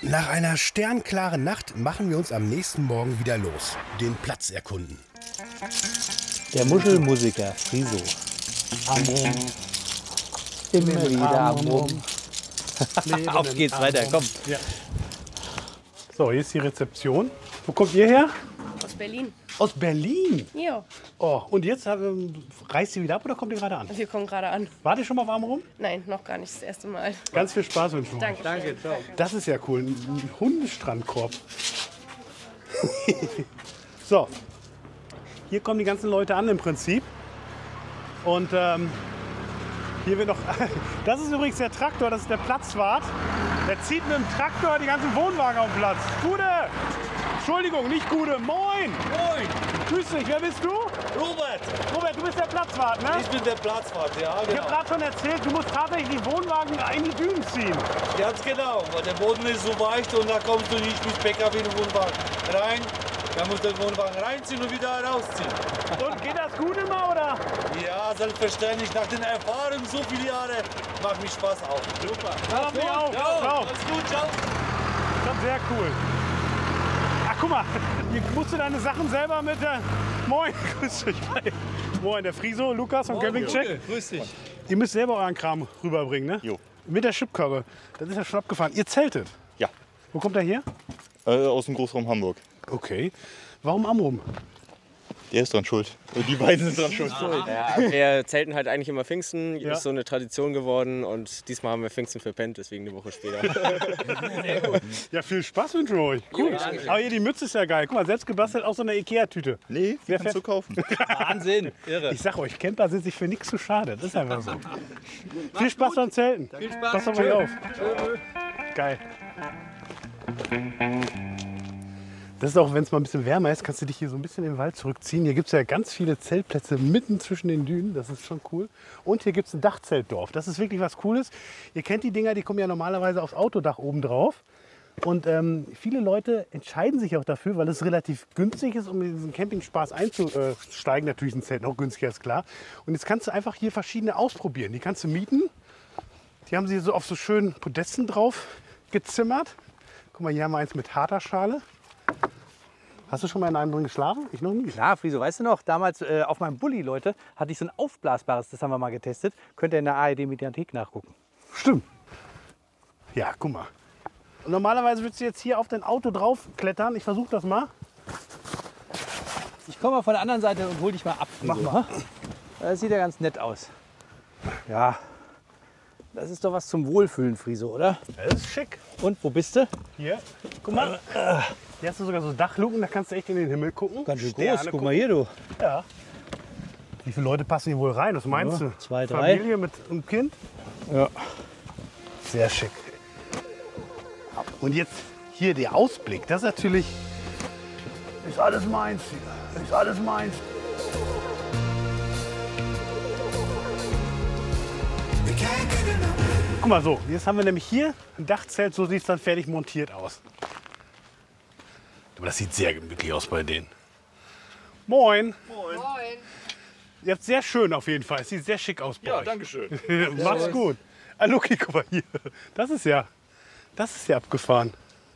Nach einer sternklaren Nacht machen wir uns am nächsten Morgen wieder los. Den Platz erkunden. Der Muschelmusiker Friso. Amrum. Immer wieder Amrum. Auf geht's weiter, komm. Ja. So, hier ist die Rezeption. Wo kommt ihr her? Aus Berlin. Aus Berlin? Ja, Oh, und jetzt reist ihr wieder ab oder kommt ihr gerade an? wir kommen gerade an. Wart ihr schon mal auf Amrum? Nein, noch gar nicht, das erste Mal. Ganz viel Spaß wünschen wir euch. Danke. ciao. Das ist ja cool, ein Hundestrandkorb. So, hier kommen die ganzen Leute an im Prinzip. Und hier wird noch. Das ist übrigens der Traktor, das ist der Platzwart. Der zieht mit dem Traktor die ganzen Wohnwagen auf den Platz. Gude! Entschuldigung, nicht Gude, moin! Moin, Grüß dich, wer bist du? Robert. Robert, du bist der Platzwart, ne? Ich bin der Platzwart, ja, Ich habe genau. gerade schon erzählt, du musst tatsächlich die Wohnwagen in die Dünen ziehen. Ganz genau, weil der Boden ist so weich und da kommst du nicht mit PKW in den Wohnwagen rein. Da musst du den Wohnwagen reinziehen und wieder rausziehen. Und geht das gut immer, oder? Ja, selbstverständlich. Nach den Erfahrungen so viele Jahre macht mich Spaß auch. Super. Pass auf mich auf. Ciao. Ciao. Alles gut, ciao. Das ist sehr cool. Ach, guck mal, hier musst du deine Sachen selber mit der... Moin, grüß dich. Moin, der Friso, Lukas vom Campingcheck. Grüß dich. Ihr müsst selber euren Kram rüberbringen, ne? Jo. Mit der Schubkarre. Das ist ja schon abgefahren. Ihr zeltet? Ja, Wo kommt er her? aus dem Großraum Hamburg. Okay. Warum Amrum? Der ist dran schuld. Die beiden sind dran schuld. Ja, wir zelten halt eigentlich immer Pfingsten. Ja. Ist so eine Tradition geworden. Und diesmal haben wir Pfingsten verpennt, deswegen eine Woche später. Ja, viel Spaß wünschen wir euch. Cool. Aber hier, die Mütze ist ja geil. Guck mal, selbst gebastelt aus so einer Ikea-Tüte. Nee, Wer kannst du fährt- kaufen. Wahnsinn, irre. Ich sag euch, Camper sind sich für nichts zu schade. Das ist einfach so. Viel Spaß beim Zelten. Viel Spaß. Passt auf euch auf. Geil. Das ist auch, wenn es mal ein bisschen wärmer ist, kannst du dich hier so ein bisschen in den Wald zurückziehen. Hier gibt es ja ganz viele Zeltplätze mitten zwischen den Dünen. Das ist schon cool. Und hier gibt es ein Dachzeltdorf. Das ist wirklich was Cooles. Ihr kennt die Dinger, die kommen ja normalerweise aufs Autodach oben drauf. Und viele Leute entscheiden sich auch dafür, weil es relativ günstig ist, um in diesen Campingspaß einzusteigen. Natürlich ist ein Zelt noch günstiger, ist klar. Und jetzt kannst du einfach hier verschiedene ausprobieren. Die kannst du mieten. Die haben sie so auf so schönen Podesten drauf gezimmert. Guck mal, hier haben wir eins mit harter Schale. Hast du schon mal in einem drin geschlafen? Ich noch nie. Klar, Friso, weißt du noch, damals auf meinem Bulli, Leute, hatte ich so ein aufblasbares, das haben wir mal getestet. Könnt ihr in der ARD-Mediathek nachgucken. Stimmt. Ja, guck mal. Und normalerweise würdest du jetzt hier auf dein Auto drauf klettern. Ich versuche das mal. Ich komme mal von der anderen Seite und hol dich mal ab. Friso. Mach mal. Das sieht ja ganz nett aus. Ja, das ist doch was zum Wohlfühlen, Friso, oder? Das ist schick. Und, wo bist du? Hier, guck mal. Hier hast du sogar so Dachluken, da kannst du echt in den Himmel gucken. Ganz schön Sterne groß, guck gucken. mal hier, du. Ja. Wie viele Leute passen hier wohl rein? Was meinst du? 2, 3. Familie mit einem Kind? Ja. Sehr schick. Und jetzt hier der Ausblick. Das ist natürlich... Ist alles meins hier. Ist alles meins. Guck mal so, jetzt haben wir nämlich hier ein Dachzelt, so sieht es dann fertig montiert aus. Aber das sieht sehr gemütlich aus bei denen. Moin. Moin. Ihr habt sehr schön auf jeden Fall. Es sieht sehr schick aus bei euch. danke schön. Mach's gut. Ah, Luki, guck mal hier. Das ist ja abgefahren.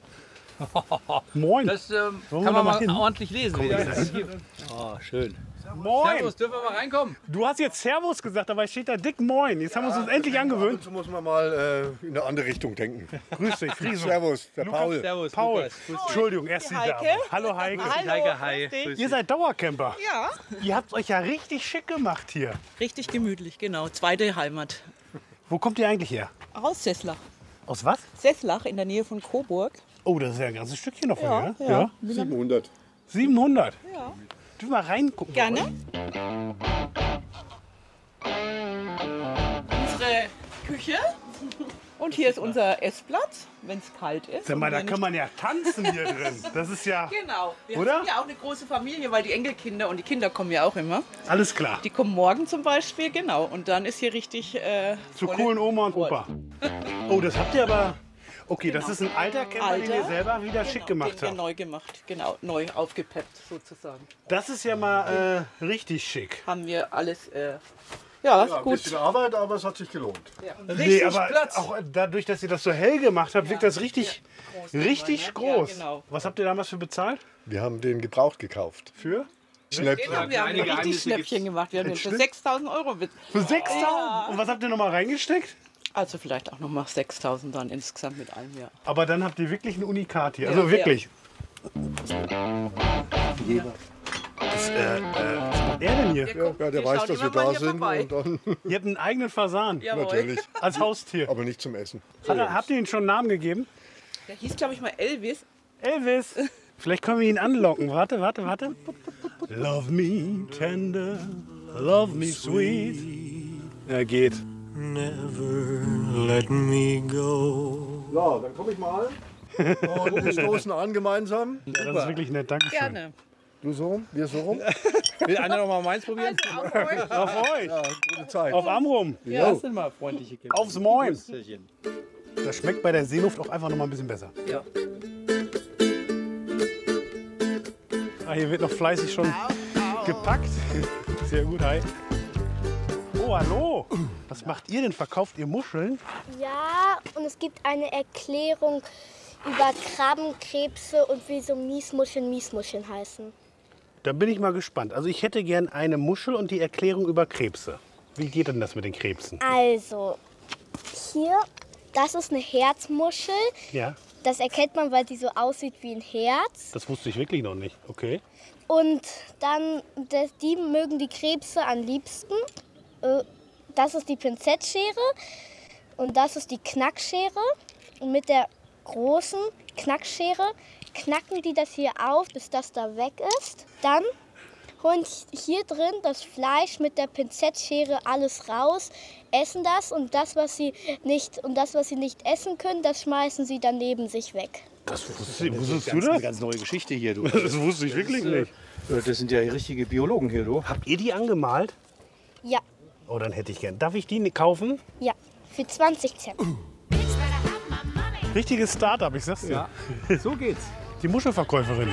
Moin. Das Wollen wir kann da man mal mal hin? ordentlich lesen. wie das ist. Oh, schön. Moin. Servus, dürfen wir mal reinkommen? Du hast jetzt Servus gesagt, aber steht da dick Moin. Jetzt haben wir uns endlich angewöhnt. Dazu muss man mal in eine andere Richtung denken. Grüß dich, Friso. Servus, der Paul. Servus, Paul. Lukas. Grüß dich. Entschuldigung, erst die Dame. Hallo Heike. Heike, hi. Grüß Ihr seid Dauercamper. Ja, Ihr habt euch ja richtig schick gemacht hier. richtig gemütlich, genau. Zweite Heimat. Wo kommt ihr eigentlich her? Aus Sesslach. Aus was? Sesslach in der Nähe von Coburg. Oh, das ist ja ein ganzes Stückchen noch von Ja, hier. ja. 700. 700. Ja. Dürfen wir reingucken? Gerne. Unsere Küche. Und hier ist unser Essplatz, wenn es kalt ist. Sag mal, Und da wenn kann man ja tanzen hier drin. Das ist ja Genau. Wir Oder? sind ja auch eine große Familie, weil die Enkelkinder und die Kinder kommen ja auch immer. alles klar. Die kommen morgen zum Beispiel, genau. Und dann ist hier richtig Zu volle coolen Oma und Freude. Opa. Oh, das habt ihr aber... Okay, das ist ein alter Camper, den ihr selber wieder schick gemacht den wir habt. neu gemacht, genau, neu aufgepeppt sozusagen. Das ist ja mal richtig schick. Haben wir alles Ja, ist Ein gut. bisschen Arbeit, aber es hat sich gelohnt. Nee, aber auch dadurch, dass ihr das so hell gemacht habt, wirkt das richtig groß. Ja, genau. Was habt ihr damals für bezahlt? Wir haben den gebraucht gekauft. Für? Schnäppchen. Wir haben Kleine richtig Geheimnisse Schnäppchen gemacht. Wir haben den für 6.000 Euro. Für 6.000? Und was habt ihr nochmal reingesteckt? Also vielleicht auch nochmal 6.000 dann insgesamt mit allem, ja. Aber dann habt ihr wirklich ein Unikat hier. Ja, Also ja. wirklich. Was macht er denn hier? Ja, der Wir weiß, schauen dass wir immer mal da hier sind. vorbei. Und dann Ihr habt einen eigenen Fasan. Jawohl. natürlich. Als Haustier. Aber nicht zum Essen. Habt ihr ihm schon einen Namen gegeben? Der hieß, glaube ich, mal Elvis. Elvis. Vielleicht können wir ihn anlocken. Warte. Love me tender, love me sweet. Ja, geht. Let me go. Ja, dann komme ich mal. Und wir stoßen an gemeinsam. Ja, das ist wirklich nett. Dankeschön. Gerne. Du so rum, wir so rum. Will einer noch mal meins probieren? Auf euch. Auf euch. Ja, gute Zeit. Auf Amrum. Das sind mal freundliche Kinder. Aufs Moin. Prösterchen. Das schmeckt bei der Seeluft auch einfach noch mal ein bisschen besser. Ja. Ah, hier wird noch fleißig schon gepackt. Sehr gut, hi. Oh, hallo. Was macht ihr denn? Verkauft ihr Muscheln? Ja, und es gibt eine Erklärung über Krabbenkrebse und wieso Miesmuscheln heißen. Da bin ich mal gespannt. Also ich hätte gern eine Muschel und die Erklärung über Krebse. Wie geht denn das mit den Krebsen? Also, hier, das ist eine Herzmuschel. Ja, Das erkennt man, weil die so aussieht wie ein Herz. das wusste ich wirklich noch nicht. Okay. Und dann, die mögen die Krebse am liebsten. Das ist die Pinzettschere und das ist die Knackschere. Und mit der großen Knackschere knacken die das hier auf, bis das da weg ist. Dann holen hier drin das Fleisch mit der Pinzettschere alles raus, essen das und das, was sie nicht essen können, das schmeißen sie dann neben sich weg. Wusstest du Eine das? ganz neue Geschichte hier, du. Das wusste ich wirklich nicht. Das sind ja richtige Biologen hier, du. Habt ihr die angemalt? Ja, Oh, dann hätte ich gern. Darf ich die kaufen? ja, für 20 Cent. Richtiges Start-up, ich sag's dir. Ja, so geht's. Die Muschelverkäuferin.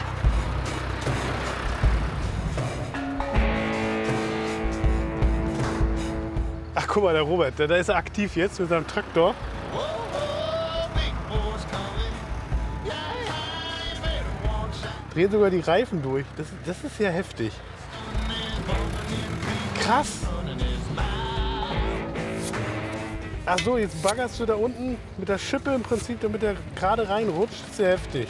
Ach, guck mal, der Robert, da ist er aktiv jetzt mit seinem Traktor. Dreht sogar die Reifen durch. Das ist ja heftig. Krass. Ach so, jetzt baggerst du da unten mit der Schippe im Prinzip, damit er gerade reinrutscht. Das ist ja heftig.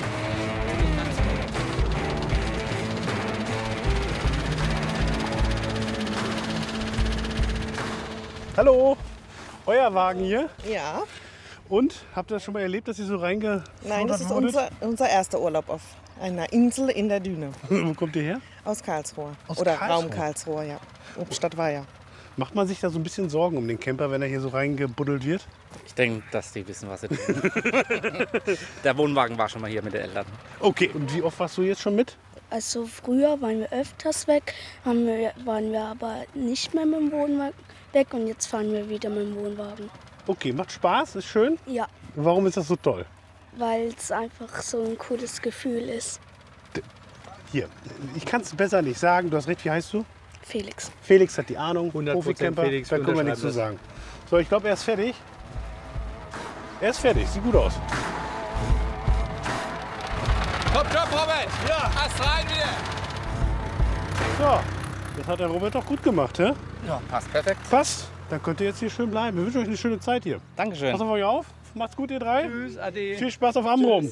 Hallo, euer Wagen hier. Ja, Und, habt ihr das schon mal erlebt, dass ihr so reingeschnuppert nein, das ist wurdet? unser erster Urlaub auf einer Insel in der Düne. Wo kommt ihr her? Aus Karlsruhe. Aus Oder Karlsruhe? Raum Karlsruhe, ja. Obstadt war ja. Macht man sich da so ein bisschen Sorgen um den Camper, wenn er hier so reingebuddelt wird? Ich denke, dass die wissen, was sie tun. Der Wohnwagen war schon mal hier mit den Eltern. Okay, und wie oft warst du jetzt schon mit? Also früher waren wir öfters weg, waren wir aber nicht mehr mit dem Wohnwagen weg und jetzt fahren wir wieder mit dem Wohnwagen. Okay, macht Spaß, ist schön. Ja, Warum ist das so toll? weil es einfach so ein cooles Gefühl ist. Hier, ich kann es besser nicht sagen. Du hast recht, wie heißt du? Felix. Felix hat die Ahnung, 100% Profi-Camper, Felix, da können wir nichts zu unterschreiben sagen. So, ich glaube, er ist fertig. Er ist fertig, sieht gut aus. Komm, Robert! Ja! Ast rein wieder! So, das hat der Robert doch gut gemacht, hä? Ja, passt perfekt. Passt, dann könnt ihr jetzt hier schön bleiben. Wir wünschen euch eine schöne Zeit hier. Dankeschön. Pass auf euch auf, macht's gut, ihr drei. Tschüss, ade. Viel Spaß auf Amrum.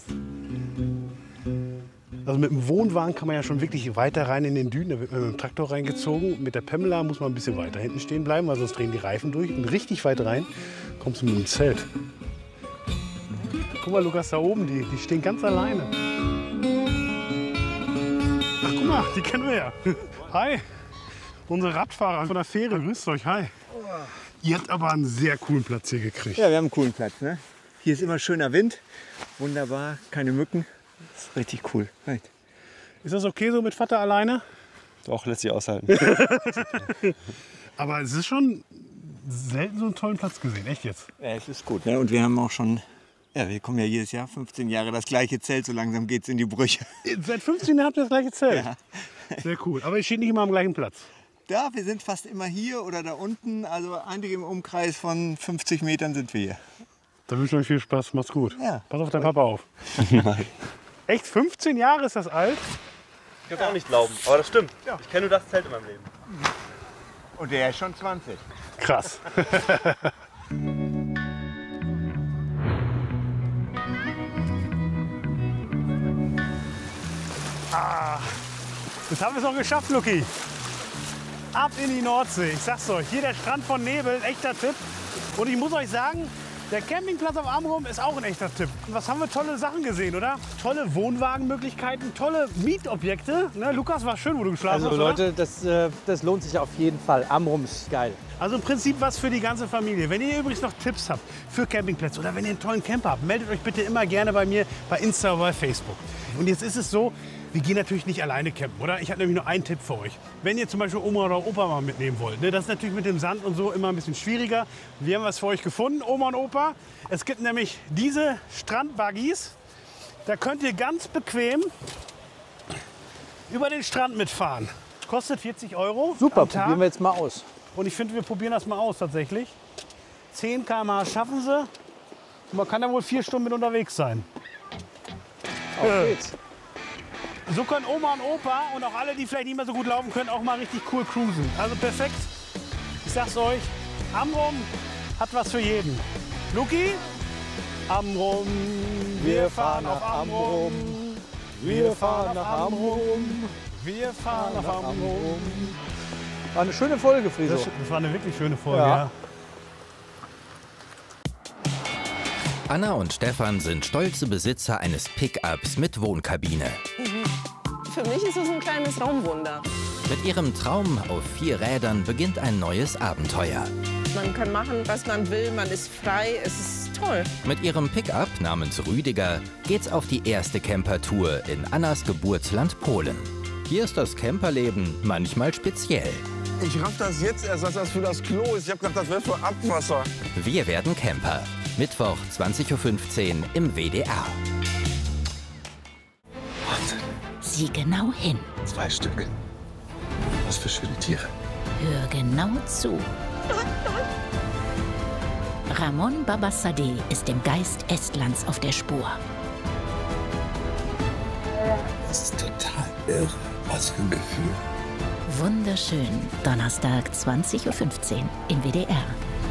Also mit dem Wohnwagen kann man ja schon wirklich weiter rein in den Dünen. Da wird man mit dem Traktor reingezogen. Mit der Pamela muss man ein bisschen weiter hinten stehen bleiben, weil sonst drehen die Reifen durch. Und richtig weit rein kommst du mit dem Zelt. Guck mal, Lukas, da oben, die stehen ganz alleine. Ach, guck mal, die kennen wir ja. Hi, unsere Radfahrer von der Fähre. Grüßt euch, hi. Ihr habt aber einen sehr coolen Platz hier gekriegt. Ja, wir haben einen coolen Platz. Ne? Hier ist immer schöner Wind. Wunderbar, keine Mücken. Das ist richtig cool. Right. Ist das okay so mit Vater alleine? Doch, lässt sich aushalten. Aber es ist schon selten so einen tollen Platz gesehen, echt jetzt. Ja, es ist gut. Ne? Und wir haben auch schon, ja, wir kommen ja jedes Jahr 15 Jahre das gleiche Zelt. So langsam geht es in die Brüche. Seit 15 Jahren habt ihr das gleiche Zelt? Ja. Sehr cool. Aber ihr steht nicht immer am gleichen Platz? Ja, wir sind fast immer hier oder da unten. Also eigentlich im Umkreis von 50 Metern sind wir hier. Dann wünsche ich euch viel Spaß. Macht's gut. Ja. Pass auf deinen Papa auf. Echt? 15 Jahre ist das alt? Ich kann es auch nicht glauben, aber das stimmt. Ja. Ich kenne nur das Zelt in meinem Leben. Und der ist schon 20. Krass. Jetzt haben wir es noch geschafft, Luki. Ab in die Nordsee. Ich sag's euch, hier der Strand von Nebel, echter Tipp. Und ich muss euch sagen, der Campingplatz auf Amrum ist auch ein echter Tipp. Was haben wir tolle Sachen gesehen, oder? Tolle Wohnwagenmöglichkeiten, tolle Mietobjekte. Ne, Lukas, war schön, wo du geschlafen hast, Leute, das lohnt sich auf jeden Fall. Amrum ist geil. Also im Prinzip was für die ganze Familie. Wenn ihr übrigens noch Tipps habt für Campingplätze oder wenn ihr einen tollen Camper habt, meldet euch bitte immer gerne bei mir bei Insta oder bei Facebook. Und jetzt ist es so, wir gehen natürlich nicht alleine campen, oder? Ich habe nämlich nur einen Tipp für euch. Wenn ihr zum Beispiel Oma oder Opa mal mitnehmen wollt, ne, das ist natürlich mit dem Sand und so immer ein bisschen schwieriger. Wir haben was für euch gefunden, Oma und Opa. Es gibt nämlich diese Strandbuggies. Da könnt ihr ganz bequem über den Strand mitfahren. Kostet 40 €. Super, probieren wir jetzt mal aus. Und ich finde, wir probieren das mal aus tatsächlich. 10 km/h schaffen sie. Und man kann da wohl 4 Stunden mit unterwegs sein. Auf geht's. So können Oma und Opa und auch alle, die vielleicht nicht mehr so gut laufen können, auch mal richtig cool cruisen. Also perfekt. Ich sag's euch, Amrum hat was für jeden. Luki? Amrum, wir fahren nach Amrum. Wir fahren nach Amrum. Wir fahren nach Amrum. War eine schöne Folge, Friso. Das war eine wirklich schöne Folge, Ja. ja. Anna und Stefan sind stolze Besitzer eines Pickups mit Wohnkabine. Für mich ist es ein kleines Raumwunder. Mit ihrem Traum auf 4 Rädern beginnt ein neues Abenteuer. Man kann machen, was man will, man ist frei, es ist toll. Mit ihrem Pickup namens Rüdiger geht's auf die erste Campertour in Annas Geburtsland Polen. Hier ist das Camperleben manchmal speziell. Ich raff das jetzt erst, dass das für das Klo ist. Ich hab gedacht, das wäre für Abwasser. Wir werden Camper. Mittwoch 20:15 Uhr im WDR. Sieh genau hin. 2 Stück. Was für schöne Tiere. Hör genau zu. Ramon Babassadeh ist dem Geist Estlands auf der Spur. Das ist total irre. Was für ein Gefühl. Wunderschön. Donnerstag 20:15 Uhr im WDR.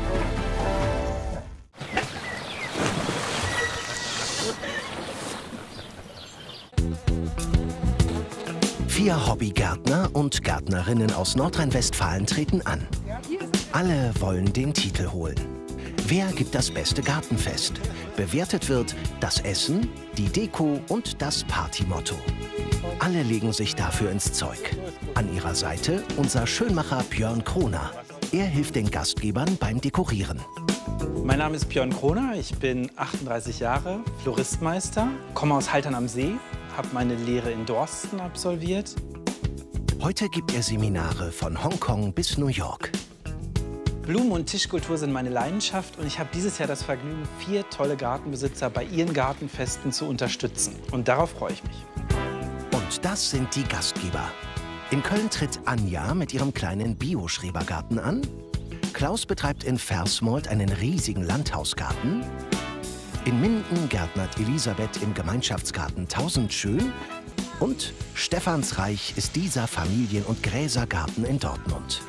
Vier Hobbygärtner und Gärtnerinnen aus Nordrhein-Westfalen treten an. Alle wollen den Titel holen. Wer gibt das beste Gartenfest? Bewertet wird das Essen, die Deko und das Partymotto. Alle legen sich dafür ins Zeug. An ihrer Seite unser Schönmacher Björn Kroner. Er hilft den Gastgebern beim Dekorieren. Mein Name ist Björn Kroner, ich bin 38 Jahre, Floristmeister, komme aus Haltern am See, habe meine Lehre in Dorsten absolviert. Heute gibt er Seminare von Hongkong bis New York. Blumen- und Tischkultur sind meine Leidenschaft und ich habe dieses Jahr das Vergnügen, 4 tolle Gartenbesitzer bei ihren Gartenfesten zu unterstützen. Und darauf freue ich mich. Und das sind die Gastgeber. In Köln tritt Anja mit ihrem kleinen Bio-Schrebergarten an. Klaus betreibt in Versmold einen riesigen Landhausgarten. In Minden gärtnert Elisabeth im Gemeinschaftsgarten Tausendschön. Und Stephansreich ist dieser Familien- und Gräsergarten in Dortmund.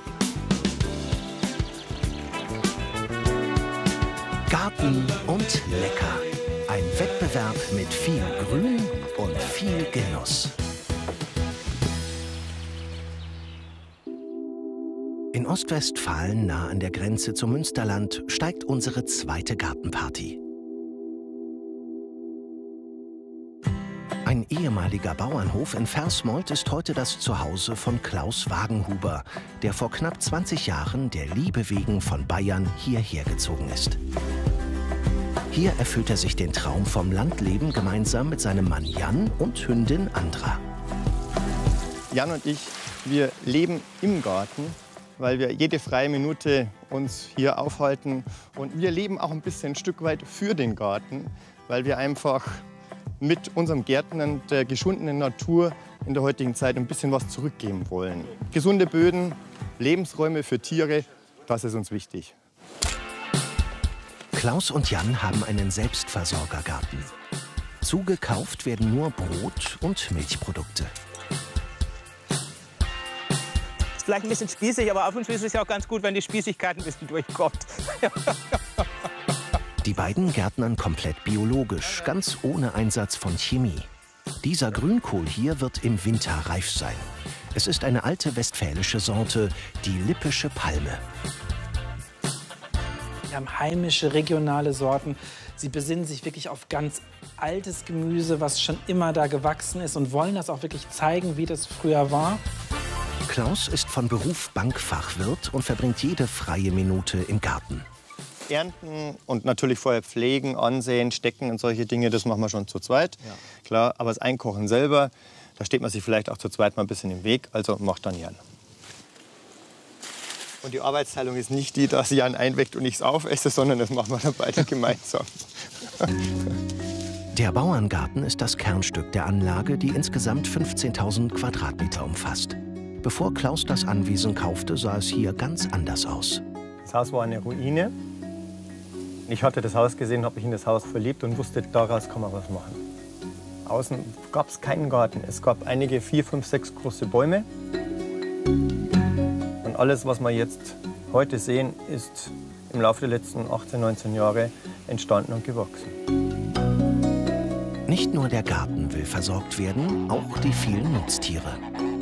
Garten und lecker. Ein Wettbewerb mit viel Grün und viel Genuss. In Ostwestfalen, nah an der Grenze zum Münsterland, steigt unsere zweite Gartenparty. Ein ehemaliger Bauernhof in Versmold ist heute das Zuhause von Klaus Wagenhuber, der vor knapp 20 Jahren der Liebe wegen von Bayern hierher gezogen ist. Hier erfüllt er sich den Traum vom Landleben gemeinsam mit seinem Mann Jan und Hündin Andra. Jan und ich, wir leben im Garten, weil wir jede freie Minute uns hier aufhalten. Und wir leben auch ein bisschen ein Stück weit für den Garten, weil wir einfach mit unserem Gärtnern der geschundenen Natur in der heutigen Zeit ein bisschen was zurückgeben wollen. Gesunde Böden, Lebensräume für Tiere, das ist uns wichtig. Klaus und Jan haben einen Selbstversorgergarten. Zugekauft werden nur Brot und Milchprodukte. Ist vielleicht ein bisschen spießig, aber auf und zu ist es ja auch ganz gut, wenn die Spießigkeit ein bisschen durchkommt. Die beiden gärtnern komplett biologisch, ganz ohne Einsatz von Chemie. Dieser Grünkohl hier wird im Winter reif sein. Es ist eine alte westfälische Sorte, die Lippische Palme. Wir haben heimische, regionale Sorten. Sie besinnen sich wirklich auf ganz altes Gemüse, was schon immer da gewachsen ist und wollen das auch wirklich zeigen, wie das früher war. Klaus ist von Beruf Bankfachwirt und verbringt jede freie Minute im Garten. Ernten und natürlich vorher pflegen, ansehen, stecken und solche Dinge, das machen wir schon zu zweit. Ja. Klar, aber das Einkochen selber, da steht man sich vielleicht auch zu zweit mal ein bisschen im Weg, also macht dann Jan. Und die Arbeitsteilung ist nicht die, dass Jan einweckt und ich es aufesse, sondern das machen wir dann beide gemeinsam. Der Bauerngarten ist das Kernstück der Anlage, die insgesamt 15.000 Quadratmeter umfasst. Bevor Klaus das Anwesen kaufte, sah es hier ganz anders aus. Das Haus war eine Ruine. Ich hatte das Haus gesehen, habe mich in das Haus verliebt und wusste, daraus kann man was machen. Außen gab es keinen Garten. Es gab einige 4, 5, 6 große Bäume. Und alles, was wir jetzt heute sehen, ist im Laufe der letzten 18, 19 Jahre entstanden und gewachsen. Nicht nur der Garten will versorgt werden, auch die vielen Nutztiere.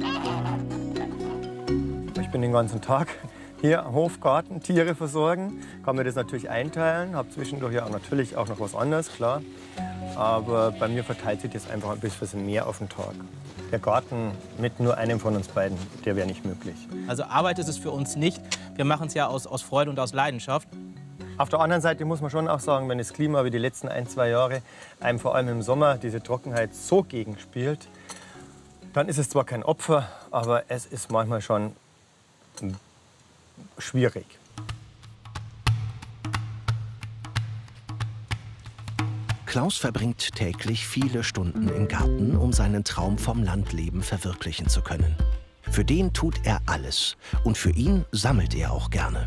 Ich bin den ganzen Tag hier am Hof, Garten, Tiere versorgen. Kann mir das natürlich einteilen, habe zwischendurch ja natürlich auch noch was anderes, klar. Aber bei mir verteilt sich das einfach ein bisschen mehr auf den Tag. Der Garten mit nur einem von uns beiden, der wäre nicht möglich. Also Arbeit ist es für uns nicht. Wir machen es ja aus Freude und aus Leidenschaft. Auf der anderen Seite muss man schon auch sagen, wenn das Klima wie die letzten 1, 2 Jahre einem vor allem im Sommer diese Trockenheit so gegenspielt, dann ist es zwar kein Opfer, aber es ist manchmal schon schwierig. Klaus verbringt täglich viele Stunden im Garten, um seinen Traum vom Landleben verwirklichen zu können. Für den tut er alles und für ihn sammelt er auch gerne.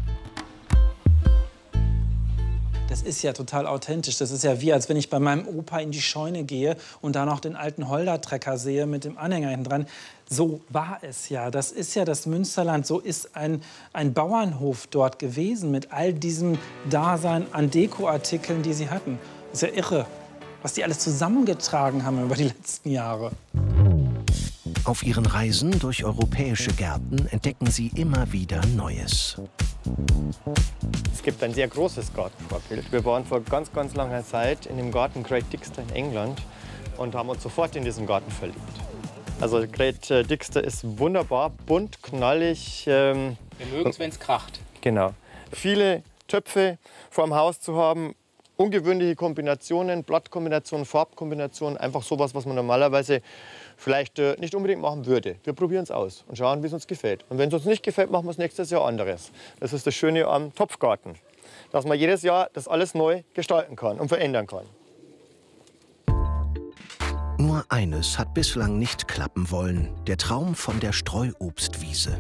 Das ist ja total authentisch. Das ist ja wie, als wenn ich bei meinem Opa in die Scheune gehe und da noch den alten Holder-Trecker sehe mit dem Anhänger hinten dran. So war es ja. Das ist ja das Münsterland. So ist ein Bauernhof dort gewesen mit all diesem Dasein an Dekoartikeln, die sie hatten. Das ist ja irre, was die alles zusammengetragen haben über die letzten Jahre. Auf ihren Reisen durch europäische Gärten entdecken sie immer wieder Neues. Es gibt ein sehr großes Gartenvorbild. Wir waren vor ganz, ganz langer Zeit in dem Garten Great Dixter in England und haben uns sofort in diesen Garten verliebt. Also Great Dixter ist wunderbar, bunt, knallig. Wir mögen es, wenn es kracht. Genau. Viele Töpfe vorm Haus zu haben, ungewöhnliche Kombinationen, Blattkombinationen, Farbkombinationen, einfach sowas, was man normalerweise vielleicht nicht unbedingt machen würde. Wir probieren es aus und schauen, wie es uns gefällt. Und wenn es uns nicht gefällt, machen wir es nächstes Jahr anderes. Das ist das Schöne am Topfgarten, dass man jedes Jahr das alles neu gestalten kann und verändern kann. Nur eines hat bislang nicht klappen wollen: der Traum von der Streuobstwiese.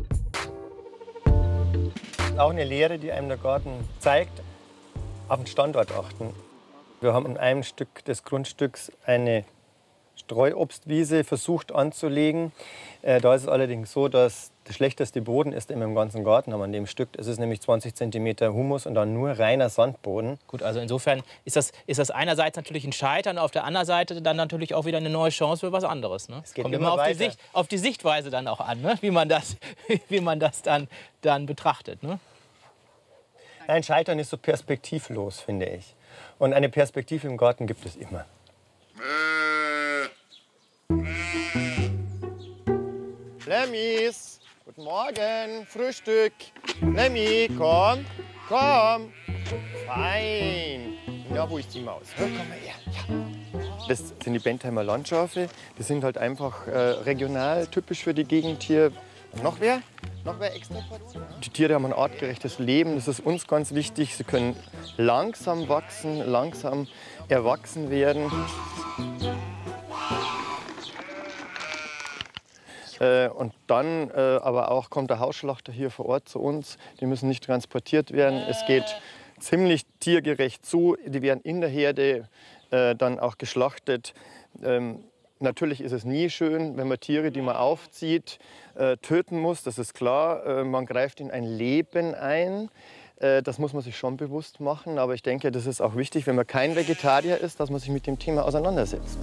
Auch eine Lehre, die einem der Garten zeigt: auf den Standort achten. Wir haben an einem Stück des Grundstücks eine Streuobstwiese versucht anzulegen. Da ist es allerdings so, dass der schlechteste Boden ist im ganzen Garten an dem Stück. Es ist nämlich 20 cm Humus und dann nur reiner Sandboden. Gut, also insofern ist das einerseits natürlich ein Scheitern, auf der anderen Seite dann natürlich auch wieder eine neue Chance für was anderes. Ne? Es kommt immer auf die Sichtweise dann auch an, ne? wie man das dann betrachtet. Ne? Ein Scheitern ist so perspektivlos, finde ich. Und eine Perspektive im Garten gibt es immer. Lemmis, guten Morgen, Frühstück. Lemmi, komm, komm. Fein. Ja, wo ist die Maus? Komm mal her. Ja. Das sind die Bentheimer Landschafe. Die sind halt einfach regional, typisch für die Gegend hier. Noch wer? Noch wer extra Portion? Die Tiere haben ein artgerechtes Leben. Das ist uns ganz wichtig. Sie können langsam wachsen, langsam erwachsen werden. Und dann aber auch kommt der Hausschlachter hier vor Ort zu uns. Die müssen nicht transportiert werden. Es geht ziemlich tiergerecht zu. Die werden in der Herde dann auch geschlachtet. Natürlich ist es nie schön, wenn man Tiere, die man aufzieht, töten muss. Das ist klar. Man greift in ein Leben ein. Das muss man sich schon bewusst machen. Aber ich denke, das ist auch wichtig, wenn man kein Vegetarier ist, dass man sich mit dem Thema auseinandersetzt.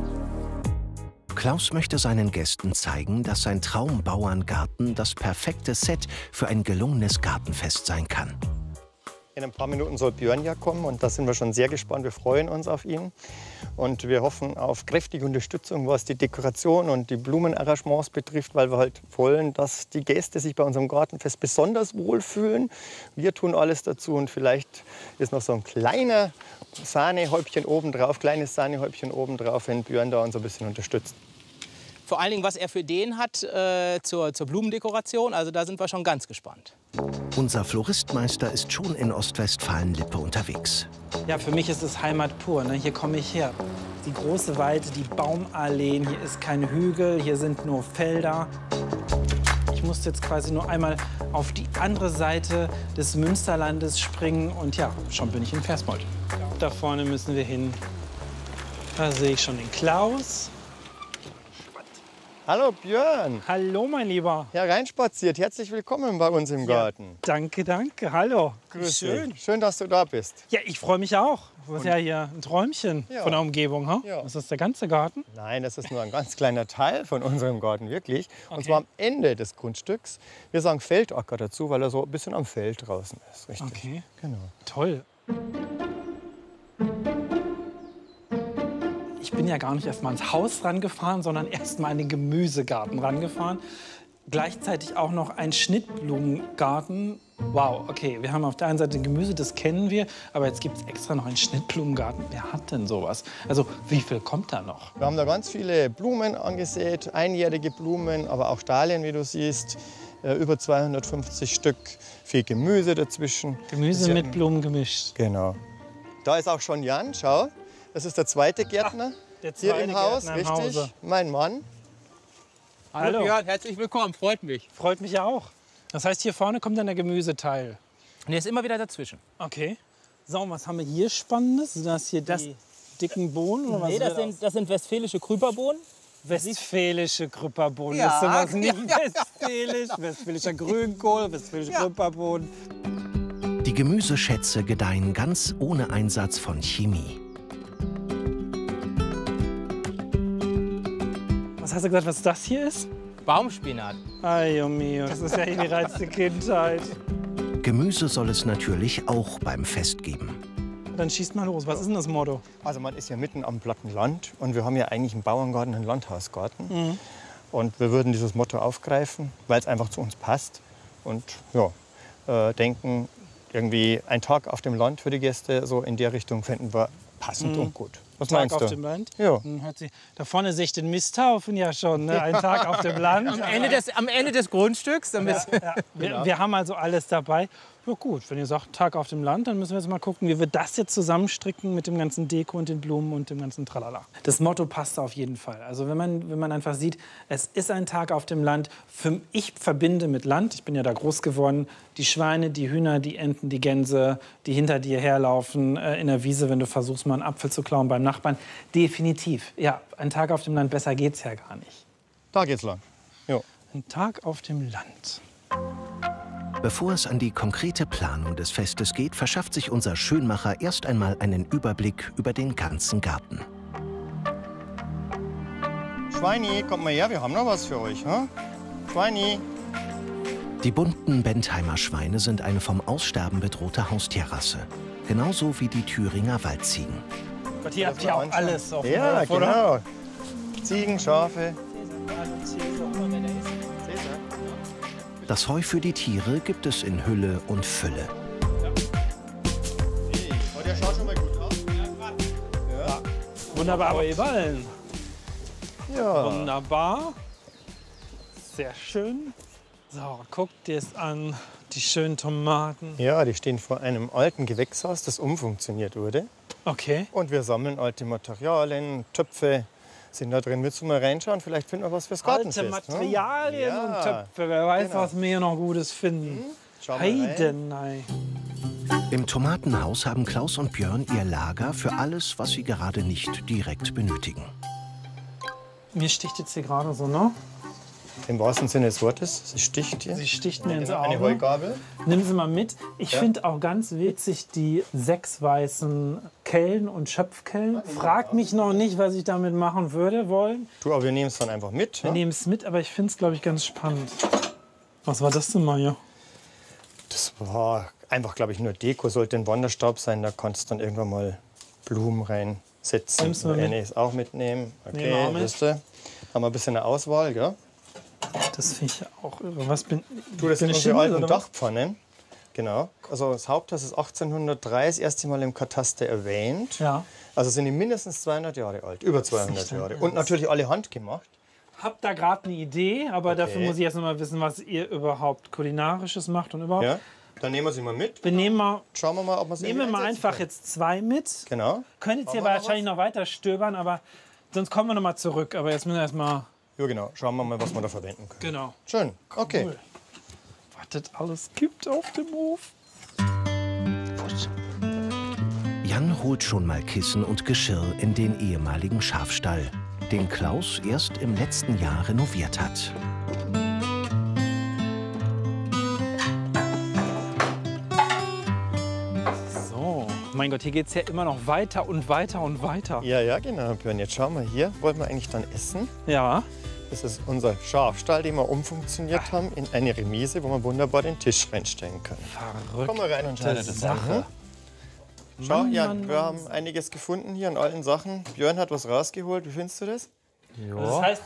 Klaus möchte seinen Gästen zeigen, dass sein Traumbauerngarten das perfekte Set für ein gelungenes Gartenfest sein kann. In ein paar Minuten soll Björn ja kommen und da sind wir schon sehr gespannt. Wir freuen uns auf ihn und wir hoffen auf kräftige Unterstützung, was die Dekoration und die Blumenarrangements betrifft, weil wir halt wollen, dass die Gäste sich bei unserem Gartenfest besonders wohlfühlen. Wir tun alles dazu und vielleicht ist noch so ein kleiner Sahnehäubchen obendrauf, kleines Sahnehäubchen obendrauf, wenn Björn da uns ein bisschen unterstützt. Vor allen Dingen, was er für Ideen hat zur Blumendekoration. Also da sind wir schon ganz gespannt. Unser Floristmeister ist schon in Ostwestfalen-Lippe unterwegs. Ja, für mich ist es Heimat pur. Ne? Hier komme ich her. Die große Weide, die Baumalleen, hier ist kein Hügel, hier sind nur Felder. Ich musste jetzt quasi nur einmal auf die andere Seite des Münsterlandes springen und ja, schon bin ich in Versmold. Da vorne müssen wir hin. Da sehe ich schon den Klaus. Hallo Björn. Hallo mein Lieber. Hereinspaziert. Herzlich willkommen bei uns im Garten. Danke, danke. Hallo. Grüß Schön. dich. Schön, dass du da bist. Ja, ich freue mich auch. Das ist ja hier ein Träumchen von der Umgebung. Huh? Ja. Ist das der ganze Garten? Nein, das ist nur ein ganz kleiner Teil von unserem Garten, wirklich. Und zwar am Ende des Grundstücks. Wir sagen Feldacker dazu, weil er so ein bisschen am Feld draußen ist. Richtig. Okay. Genau. Toll. Ich bin ja gar nicht erst mal ins Haus rangefahren, sondern erst mal in den Gemüsegarten rangefahren. Gleichzeitig auch noch ein Schnittblumengarten. Wow, okay, wir haben auf der einen Seite Gemüse, das kennen wir, aber jetzt gibt es extra noch einen Schnittblumengarten. Wer hat denn sowas? Also wie viel kommt da noch? Wir haben da ganz viele Blumen angesät, einjährige Blumen, aber auch Dahlien, wie du siehst. Über 250 Stück, viel Gemüse dazwischen. Gemüse mit Blumen gemischt. Genau. Da ist auch schon Jan, schau. Das ist der zweite Gärtner hier im Haus, richtig? Mein Mann. Hallo Björn, herzlich willkommen, freut mich. Freut mich auch. Das heißt, hier vorne kommt dann der Gemüseteil. Und der ist immer wieder dazwischen. Okay. So, und was haben wir hier Spannendes? Sind das hier die dicken Bohnen? Oder nee, das sind westfälische Krüperbohnen. Westfälische Krüpperbohnen. Ja, ist sowas nicht westfälisch. Westfälischer Grünkohl, westfälische Krüpperbohnen. Die Gemüseschätze gedeihen ganz ohne Einsatz von Chemie. Was hast du gesagt, was das hier ist? Baumspinat. Ay, oh mio, das ist ja die reinste Kindheit. Gemüse soll es natürlich auch beim Fest geben. Dann schießt mal los. Was ist denn das Motto? Also man ist ja mitten am platten Land und wir haben ja eigentlich einen Bauerngarten, einen Landhausgarten. Mhm. Und wir würden dieses Motto aufgreifen, weil es einfach zu uns passt. Und ja, denken, irgendwie ein Tag auf dem Land für die Gäste, so in der Richtung fänden wir passend und gut. Was Tag meinst du? auf dem Land? Ja. Da vorne sehe ich den Misthaufen ja schon. Ne? Ein Tag auf dem Land. Am Ende des Grundstücks. Wir haben also alles dabei. Ja gut, wenn ihr sagt Tag auf dem Land, dann müssen wir jetzt mal gucken, wie wir das jetzt zusammenstricken mit dem ganzen Deko und den Blumen und dem ganzen Tralala. Das Motto passt auf jeden Fall. Also wenn man einfach sieht, es ist ein Tag auf dem Land. Ich verbinde mit Land, ich bin ja da groß geworden, die Schweine, die Hühner, die Enten, die Gänse, die hinter dir herlaufen in der Wiese, wenn du versuchst, mal einen Apfel zu klauen beim Nachbarn. Definitiv. Ja, ein Tag auf dem Land, besser geht's ja gar nicht. Da geht's lang. Jo. Ein Tag auf dem Land. Bevor es an die konkrete Planung des Festes geht, verschafft sich unser Schönmacher erst einmal einen Überblick über den ganzen Garten. Schweini, kommt mal her, wir haben noch was für euch. Hm? Schweini. Die bunten Bentheimer Schweine sind eine vom Aussterben bedrohte Haustierrasse. Genauso wie die Thüringer Waldziegen. Gott, hier habt ihr auch alles auf dem Ja, Hof, genau. oder? Ziegen, Schafe. Das Heu für die Tiere gibt es in Hülle und Fülle. Der schaut schon mal gut aus. Ja. Wunderbare Ballen. Ja. Wunderbar. Sehr schön. So, guck dir es an. Die schönen Tomaten. Ja, die stehen vor einem alten Gewächshaus, das umfunktioniert wurde. Okay. Und wir sammeln alte Materialien, Töpfe, sind da drin. Willst du mal reinschauen? Vielleicht finden wir was fürs Gartenfest. Alte Materialien und Töpfe. Wer weiß, was wir hier noch Gutes finden. Heidenei. Im Tomatenhaus haben Klaus und Björn ihr Lager für alles, was sie gerade nicht direkt benötigen. Mir sticht jetzt hier gerade so, ne? Im wahrsten Sinne des Wortes, sie sticht hier. Sie sticht mir ins Auge. Eine Heugabel. Nimm sie mal mit. Ich finde auch ganz witzig die 6 weißen Kellen und Schöpfkellen. Frag mich noch nicht, was ich damit machen würde wollen. Du, aber wir nehmen es dann einfach mit. Wir nehmen es mit, aber ich finde es, glaube ich, ganz spannend. Was war das denn mal hier? Das war einfach, glaube ich, nur Deko. Sollte ein Wanderstab sein, da kannst du dann irgendwann mal Blumen reinsetzen. Eine ist auch mitnehmen. Okay, wisst ihr. Haben wir ein bisschen eine Auswahl, gell? Das finde ich auch irre. Was bin du, das sind unsere Schimmel, alten oder was? Dachpfannen. Genau. Also das Haupthaus ist 1803 das erste Mal im Kataster erwähnt. Ja. Also sind die mindestens 200 Jahre alt, über 200 Jahre. Und natürlich alle handgemacht. Hab da gerade eine Idee, aber dafür muss ich erst noch mal wissen, was ihr überhaupt Kulinarisches macht und überhaupt. Ja, dann nehmen wir sie mal mit. Wir nehmen mal, schauen wir mal, ob wir sie nehmen wir mal einfach jetzt 2 mit. Genau. Könnt jetzt hier wahrscheinlich noch weiter stöbern, aber sonst kommen wir noch mal zurück. Aber jetzt müssen wir erst mal. Ja, genau. Schauen wir mal, was wir da verwenden können. Genau. Schön. Okay. Cool. Was das alles gibt auf dem Hof. Jan holt schon mal Kissen und Geschirr in den ehemaligen Schafstall, den Klaus erst im letzten Jahr renoviert hat. So, mein Gott, hier geht es ja immer noch weiter und weiter und weiter. Ja, ja, genau, Björn. Jetzt schauen wir hier. Wollten wir eigentlich dann essen? Ja. Das ist unser Schafstall, den wir umfunktioniert haben in eine Remise, wo man wunderbar den Tisch reinstellen kann. Verrückt. Komm mal rein und schau dir das an. Schau, Jan, wir haben einiges gefunden hier an allen Sachen. Björn hat was rausgeholt. Wie findest du das? Ja. Das heißt,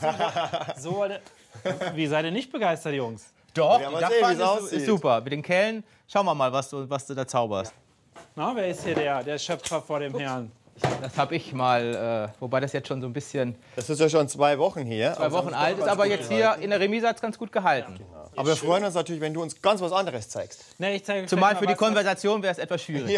wie seid ihr nicht begeistert, Jungs? Doch, Ja, die mal Dachpfanne sehen, wie's ist aussieht. super. Mit den Kellen, schauen wir mal, was du da zauberst. Na, wer ist hier der Schöpfer vor dem Herrn? Das habe ich mal, wobei das jetzt schon so ein bisschen... Das ist ja schon 2 Wochen her. 2 Wochen alt ist, aber jetzt hier in der Remise hat es ganz gut gehalten. Aber wir freuen uns natürlich, wenn du uns ganz was anderes zeigst. Nee, ich zeige euch Zumal gleich für mal die Konversation wäre es etwas schwierig.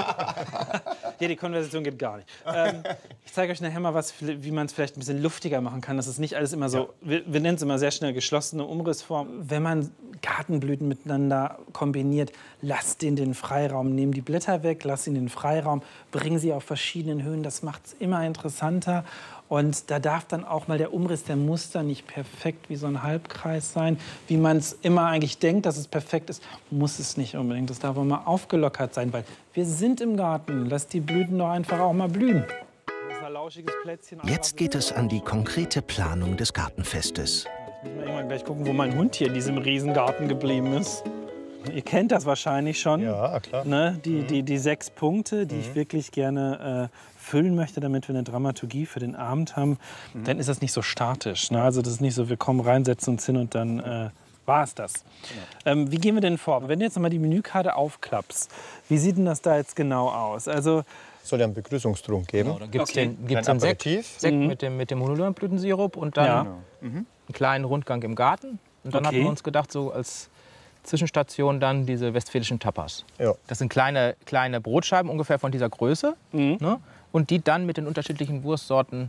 Ja, die Konversation geht gar nicht. Ich zeige euch nachher mal, wie man es vielleicht ein bisschen luftiger machen kann. Das ist nicht alles immer so, wir nennen es immer sehr schnell geschlossene Umrissform. Wenn man Gartenblüten miteinander kombiniert, lasst den Freiraum, nehmt die Blätter weg, lasst ihn in den Freiraum, bringen sie auf verschiedenen Höhen. Das macht es immer interessanter. Und da darf dann auch mal der Umriss der Muster nicht perfekt wie so ein Halbkreis sein. Wie man es immer eigentlich denkt, dass es perfekt ist, muss es nicht unbedingt. Das darf auch mal aufgelockert sein, weil wir sind im Garten. Lasst die Blüten doch einfach auch mal blühen. Das ist ein lauschiges Plätzchen. Jetzt geht es an die konkrete Planung des Gartenfestes. Ich muss mal irgendwann gleich gucken, wo mein Hund hier in diesem Riesengarten geblieben ist. Ihr kennt das wahrscheinlich schon. Ja, klar. Ne? Die 6 Punkte, die ich wirklich gerne füllen möchte, damit wir eine Dramaturgie für den Abend haben. Dann ist das nicht so statisch. Ne? Also das ist nicht so, wir kommen rein, setzen uns hin und dann war es das. Genau. Wie gehen wir denn vor? Wenn du jetzt noch mal die Menükarte aufklappst, wie sieht denn das da jetzt genau aus? Also soll ja einen Begrüßungstrunk geben. Genau, dann gibt es den Sekt mit dem Honolulu-Blütensirup und dann einen kleinen Rundgang im Garten. Und dann hatten wir uns gedacht, so als Zwischenstation dann diese westfälischen Tapas. Ja. Das sind kleine Brotscheiben ungefähr von dieser Größe, ne? Und die dann mit den unterschiedlichen Wurstsorten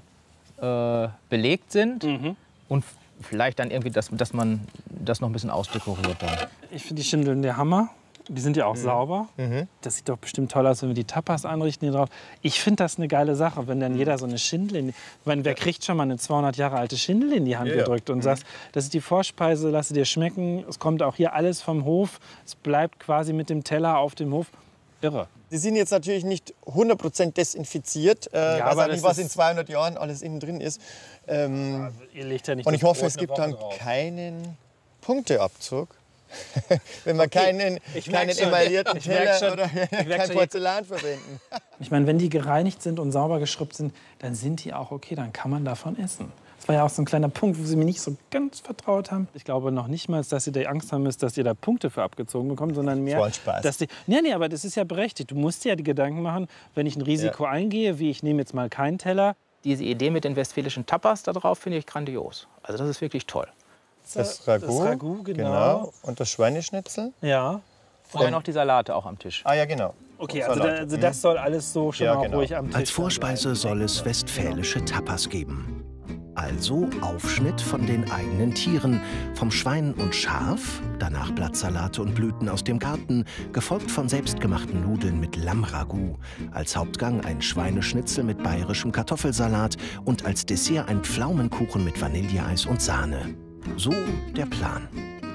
belegt sind und vielleicht dann irgendwie, dass man das noch ein bisschen ausdekoriert dann. Ich finde die Schindeln der Hammer. Die sind ja auch sauber. Das sieht doch bestimmt toll aus, wenn wir die Tapas anrichten hier drauf. Ich finde das eine geile Sache, wenn dann jeder so eine Schindel... Ich meine, wer kriegt schon mal eine 200 Jahre alte Schindel in die Hand gedrückt und sagt, das ist die Vorspeise, lass sie dir schmecken. Es kommt auch hier alles vom Hof. Es bleibt quasi mit dem Teller auf dem Hof. Irre. Die sind jetzt natürlich nicht 100% desinfiziert. Ja, weiß auch nicht, was in 200 Jahren alles innen drin ist. Ihr legt ja nicht und ich das hoffe, Brot es gibt eine Woche dann drauf. keinen Punkteabzug. Wenn wir keinen emaillierten Teller oder kein Porzellan verwenden. Ich meine, wenn die gereinigt sind und sauber geschrubbt sind, dann sind die auch okay, dann kann man davon essen. Das war ja auch so ein kleiner Punkt, wo sie mir nicht so ganz vertraut haben. Ich glaube noch nicht mal, dass ihr da Angst haben müsst, dass ihr da Punkte für abgezogen bekommt, sondern mehr, das war ein Spaß. dass die... Nee, aber das ist ja berechtigt. Du musst dir ja die Gedanken machen, wenn ich ein Risiko eingehe, wie ich nehme jetzt mal keinen Teller. Diese Idee mit den westfälischen Tapas da drauf finde ich grandios. Also das ist wirklich toll. Das Ragout, genau. Und das Schweineschnitzel. Ja. Und dann noch die Salate auch am Tisch. Ah ja, genau. Okay, also das soll alles so schon mal ruhig am Tisch Als Vorspeise soll es westfälische Tapas geben. Also Aufschnitt von den eigenen Tieren, vom Schwein und Schaf, danach Blattsalate und Blüten aus dem Garten, gefolgt von selbstgemachten Nudeln mit Lammragout, als Hauptgang ein Schweineschnitzel mit bayerischem Kartoffelsalat und als Dessert ein Pflaumenkuchen mit Vanilleeis und Sahne. So der Plan.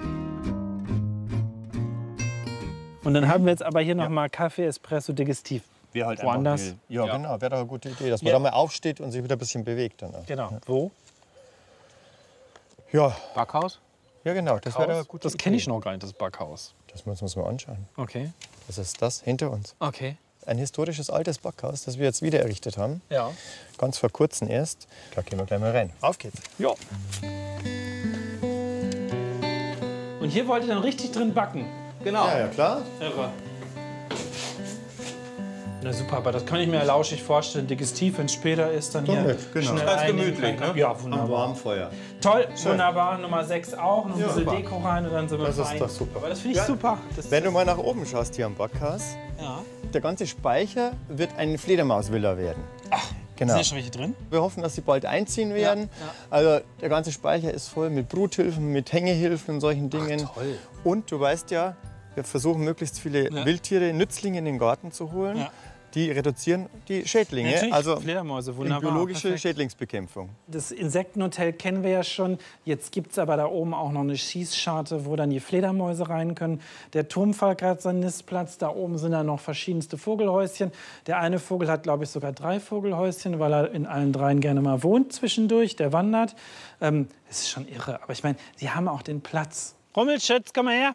Und dann haben wir jetzt aber hier noch mal Kaffee, Espresso, Digestiv. Wir halt woanders. Ja, genau, wäre doch eine gute Idee, dass man da mal aufsteht und sich wieder ein bisschen bewegt. Dann. Genau. Wo? Ja. Backhaus? Ja, genau, das wäre eine gute Idee. Das kenne ich noch gar nicht, das Backhaus. Das müssen wir uns mal anschauen. Okay. Das ist das hinter uns. Okay. Ein historisches altes Backhaus, das wir jetzt wieder errichtet haben. Ja. Ganz vor kurzem erst. Da gehen wir gleich mal rein. Auf geht's. Ja. Und hier wollt ihr dann richtig drin backen? Genau. Ja, ja, klar. Irre. Na super, aber das kann ich mir lauschig vorstellen. Digestiv, wenn es später ist, dann hier genau. schnell Ganz einnehmen gemütlich, kann. ne? Ja, wunderbar. Am warmen Feuer. Toll, Schön. wunderbar. Nummer 6 auch. Noch ein bisschen super. Deko rein und dann sind wir Das ist fein. doch super. Aber das finde ich super. Wenn du mal nach oben schaust hier am Backhaus, Ja. der ganze Speicher wird eine Fledermausvilla werden. Genau. Sind ja schon welche drin? Wir hoffen, dass sie bald einziehen werden. Ja, ja. Also der ganze Speicher ist voll mit Bruthilfen, mit Hängehilfen und solchen Dingen. Ach, toll. Und du weißt ja, wir versuchen möglichst viele Wildtiere, Nützlinge in den Garten zu holen. Ja. Die reduzieren die Schädlinge. Natürlich, Also Fledermäuse, wunderbar. biologische Perfekt. Schädlingsbekämpfung. Das Insektenhotel kennen wir ja schon. Jetzt gibt es aber da oben auch noch eine Schießscharte, wo dann die Fledermäuse rein können. Der Turmfalk hat seinen Nistplatz. Da oben sind dann noch verschiedenste Vogelhäuschen. Der eine Vogel hat, glaube ich, sogar 3 Vogelhäuschen, weil er in allen 3 gerne mal wohnt zwischendurch. Der wandert. Das ist schon irre. Aber ich meine, sie haben auch den Platz. Rummelschütz, komm mal her.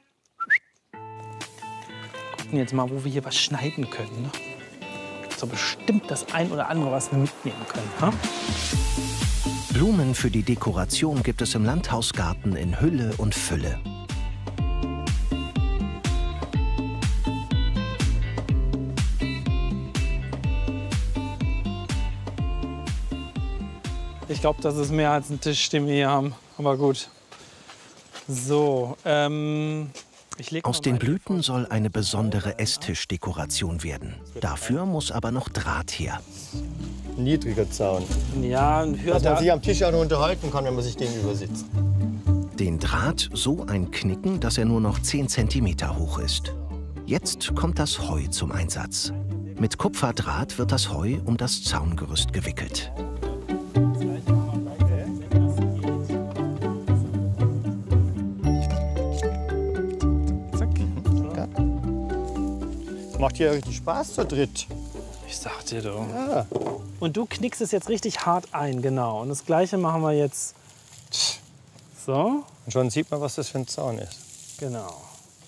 Gucken jetzt mal, wo wir hier was schneiden können. Ne? So bestimmt das ein oder andere, was wir mitnehmen können. Ha? Blumen für die Dekoration gibt es im Landhausgarten in Hülle und Fülle. Ich glaube, das ist mehr als ein Tisch, den wir hier haben. Aber gut. So, Aus den Blüten soll eine besondere Esstischdekoration werden. Dafür muss aber noch Draht her. Niedriger Zaun. Ja, dass man sich am Tisch auch noch unterhalten kann, wenn man sich gegenüber sitzt. Den Draht so einknicken, dass er nur noch 10 cm hoch ist. Jetzt kommt das Heu zum Einsatz. Mit Kupferdraht wird das Heu um das Zaungerüst gewickelt. Macht ja richtig Spaß zu dritt. Ich sag dir doch. Ja. Und du knickst es jetzt richtig hart ein, genau. Und das Gleiche machen wir jetzt. So. Und schon sieht man, was das für ein Zaun ist. Genau.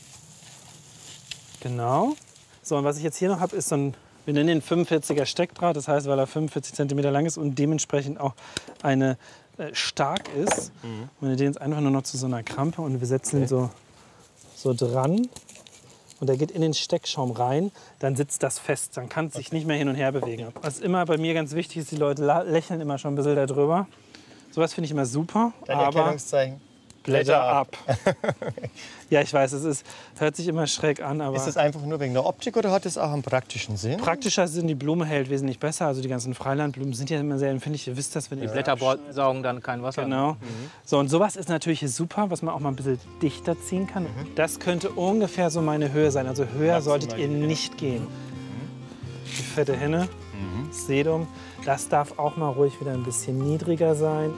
Genau. So, und was ich jetzt hier noch habe, ist so ein, wir nennen den 45er Steckdraht. Das heißt, weil er 45 cm lang ist und dementsprechend auch eine stark ist. Und wir den jetzt einfach nur noch zu so einer Krampe und wir setzen ihn so dran. Und der geht in den Steckschaum rein, dann sitzt das fest. Dann kann es sich nicht mehr hin und her bewegen. Was immer bei mir ganz wichtig ist, die Leute lächeln immer schon ein bisschen darüber. Sowas finde ich immer super. Dein aber Erkennungszeichen. Blätter ab. Ja, ich weiß, hört sich immer schräg an. Aber ist das einfach nur wegen der Optik oder hat es auch einen praktischen Sinn? Praktischer Sinn, die Blume hält wesentlich besser. Also die ganzen Freilandblumen sind ja immer sehr empfindlich. Ihr wisst das, wenn die Blätter saugen dann kein Wasser. Genau. So, und sowas ist natürlich super, was man auch mal ein bisschen dichter ziehen kann. Das könnte ungefähr so meine Höhe sein. Also höher solltet ihr nicht gehen. Die fette Henne, Sedum, das darf auch mal ruhig wieder ein bisschen niedriger sein.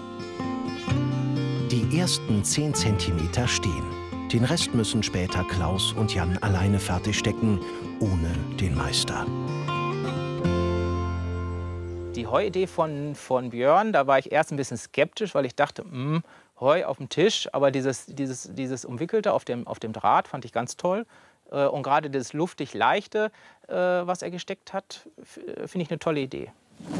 Die ersten 10 cm stehen. Den Rest müssen später Klaus und Jan alleine fertigstecken, ohne den Meister. Die Heuidee von Björn, da war ich erst ein bisschen skeptisch, weil ich dachte, Heu auf dem Tisch, aber dieses Umwickelte auf dem Draht fand ich ganz toll. Und gerade das luftig Leichte, was er gesteckt hat, finde ich eine tolle Idee.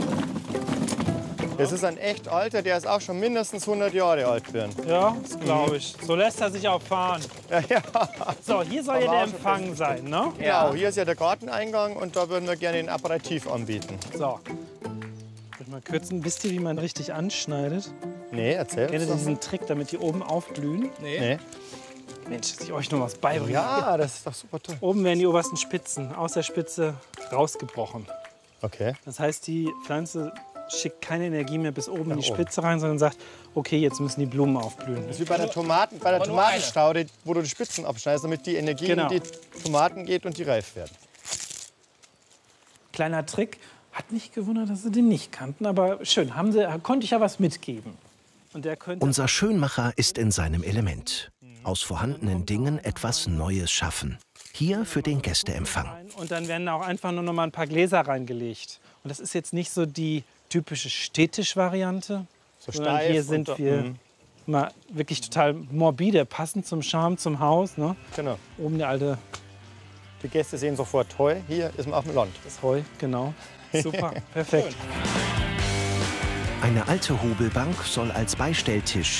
Das ist ein echt alter, der ist auch schon mindestens 100 Jahre alt werden. Ja, das glaube ich. So lässt er sich auch fahren. Ja. So, hier soll ja der Empfang sein, ne? Genau, hier ist ja der Garteneingang und da würden wir gerne den Aperitif anbieten. So. Ich mal kürzen. Wisst ihr, wie man richtig anschneidet? Nee, erzähl. Kennt ihr diesen Trick, damit die oben aufblühen? Nee. Mensch, dass ich euch noch was beibringe. Ja, das ist doch super toll. Oben werden die obersten Spitzen aus der Spitze rausgebrochen. Okay. Das heißt, die Pflanze schickt keine Energie mehr bis oben in die Spitze rein, sondern sagt, okay, jetzt müssen die Blumen aufblühen. Das ist wie bei der Tomatenstaude, wo du die Spitzen abschneidest, damit die Energie in die Tomaten geht und die reif werden. Kleiner Trick, hat mich gewundert, dass sie den nicht kannten, aber schön, konnte ich ja was mitgeben. Und der könnte Unser Schönmacher ist in seinem Element. Aus vorhandenen Dingen etwas Neues schaffen. Hier für den Gästeempfang. Und dann werden auch einfach nur noch mal ein paar Gläser reingelegt. Und das ist jetzt nicht so die typische Städtisch-Variante, sondern steif hier sind wir mal wirklich total morbide, passend zum Charme, zum Haus. Ne? Genau. Oben der alte... Die Gäste sehen sofort Heu. Hier ist man auf dem Land. Das Heu, genau. Super, perfekt. Eine alte Hobelbank soll als Beistelltisch